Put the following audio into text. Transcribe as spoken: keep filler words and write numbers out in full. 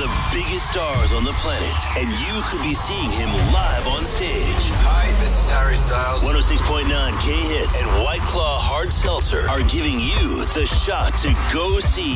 the biggest stars on the planet, and you could be seeing him live on stage. Hi, this is Harry Styles. one oh six point nine K-Hits and White Claw Hard Seltzer are giving you the shot to go see